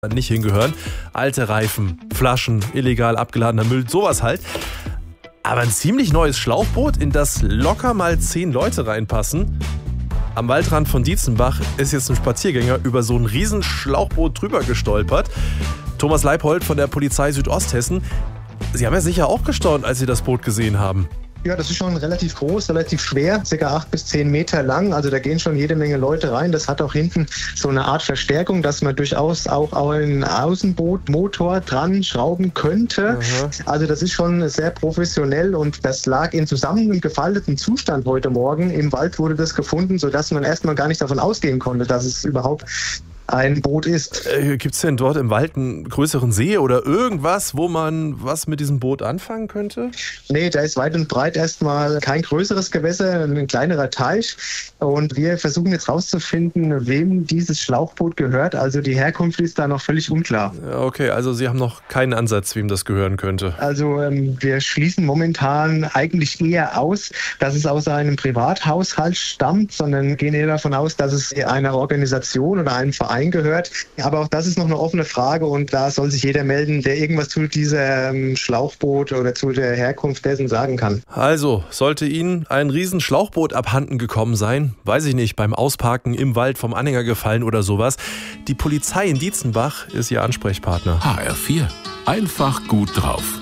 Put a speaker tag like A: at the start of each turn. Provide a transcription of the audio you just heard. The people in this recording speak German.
A: nicht hingehören. Alte Reifen, Flaschen, illegal abgeladener Müll, sowas halt. Aber ein ziemlich neues Schlauchboot, in das locker mal 10 Leute reinpassen. Am Waldrand von Dietzenbach ist jetzt ein Spaziergänger über so ein riesen Schlauchboot drüber gestolpert. Thomas Leipold von der Polizei Südosthessen. Sie haben ja sicher auch gestaunt, als Sie das Boot gesehen haben.
B: Ja, das ist schon relativ groß, relativ schwer, ca. 8 bis 10 Meter lang. Also da gehen schon jede Menge Leute rein. Das hat auch hinten so eine Art Verstärkung, dass man durchaus auch einen Außenbootmotor dran schrauben könnte. Aha. Also das ist schon sehr professionell und das lag in zusammengefalteten Zustand heute Morgen. Im Wald wurde das gefunden, sodass man erstmal gar nicht davon ausgehen konnte, dass es überhaupt ein Boot ist.
A: Gibt es denn dort im Wald einen größeren See oder irgendwas, wo man was mit diesem Boot anfangen könnte?
B: Nee, da ist weit und breit erstmal kein größeres Gewässer, ein kleinerer Teich. Und wir versuchen jetzt rauszufinden, wem dieses Schlauchboot gehört. Also die Herkunft ist da noch völlig unklar.
A: Okay, also Sie haben noch keinen Ansatz, wem das gehören könnte.
B: Also wir schließen momentan eigentlich eher aus, dass es aus einem Privathaushalt stammt, sondern gehen eher davon aus, dass es einer Organisation oder einem Verein gehört. Aber auch das ist noch eine offene Frage und da soll sich jeder melden, der irgendwas zu diesem Schlauchboot oder zu der Herkunft dessen sagen kann.
A: Also, sollte Ihnen ein riesen Schlauchboot abhanden gekommen sein, weiß ich nicht, beim Ausparken im Wald vom Anhänger gefallen oder sowas, die Polizei in Dietzenbach ist Ihr Ansprechpartner.
C: HR4. Einfach gut drauf.